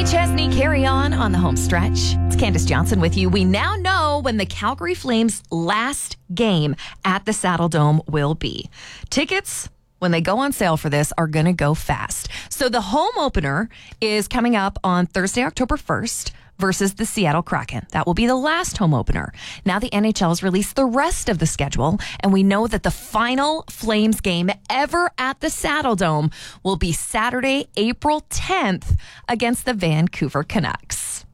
Chesney, carry on the home stretch. It's Candace Johnson with you. We now know when the Calgary Flames' last game at the Saddle Dome will be. Tickets, when they go on sale for this, are going to go fast. So the home opener is coming up on Thursday, October 1st. Versus the Seattle Kraken. That will be the last home opener. Now the NHL has released the rest of the schedule, and we know that the final Flames game ever at the Saddle Dome will be Saturday, April 10th against the Vancouver Canucks.